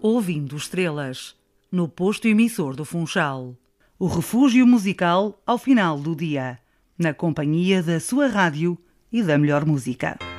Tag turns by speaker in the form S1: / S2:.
S1: Ouvindo Estrelas, no posto emissor do Funchal. O refúgio musical ao final do dia, na companhia da sua rádio e da melhor música.